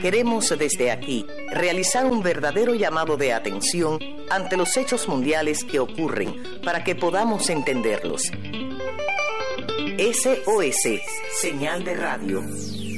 queremos desde aquí realizar un verdadero llamado de atención ante los hechos mundiales que ocurren para que podamos entenderlos. SOS, señal de radio.